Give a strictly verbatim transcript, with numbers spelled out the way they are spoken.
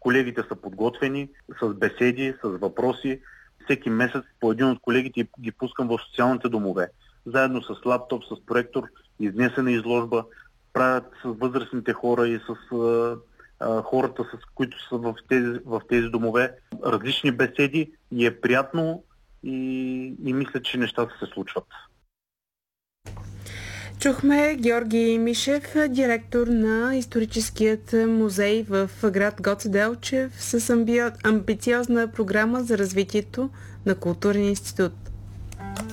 Колегите са подготвени с беседи, с въпроси. Всеки месец по един от колегите ги пускам в социалните домове. Заедно с лаптоп, с проектор, изнесена изложба, правят с възрастните хора и с а, а, хората, с които са в тези, в тези домове, различни беседи и е приятно и, и мисля, че нещата се случват. Чухме Георги Мишев, директор на историческият музей в град Гоце Делчев с амбициозна програма за развитието на културен институт.